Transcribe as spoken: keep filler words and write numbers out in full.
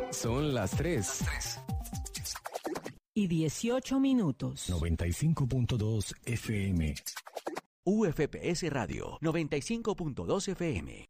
Son las tres. Y dieciocho minutos. noventa y cinco punto dos F M. U F P S Radio noventa y cinco punto dos F M.